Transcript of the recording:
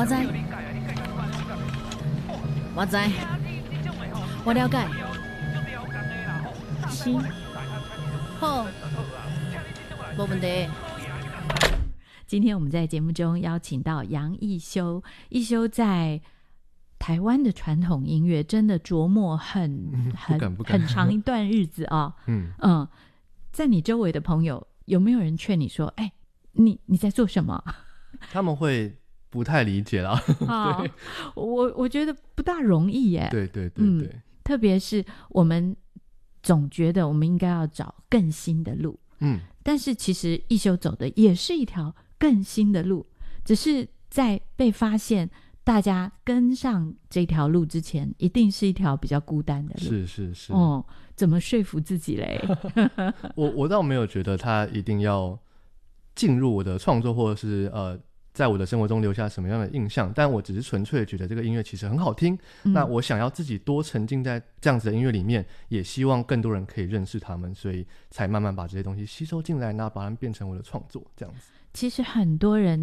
我知，我知，我了解。是，好，没问题。今天我们在节目中邀请到杨一修，一修在台湾的传统音乐真的琢磨很长一段日子啊、哦。在你周围的朋友有没有人劝你说，哎，你在做什么？ 他们会不太理解啦。对， 我觉得不大容易耶。 对对， 特别是我们总觉得我们应该要找更新的路，但是其实一休走的也是一条更新的路，只是在被发现大家跟上这条路之前，一定是一条比较孤单的路。 是怎么说服自己嘞？ 我倒没有觉得他一定要进入我的创作，或者是在我的生活中留下什么样的印象，但我只是纯粹觉得这个音乐其实很好听，那我想要自己多沉浸在这样子的音乐里面，也希望更多人可以认识他们，所以才慢慢把这些东西吸收进来，那把它们变成我的创作这样子。 其实很多人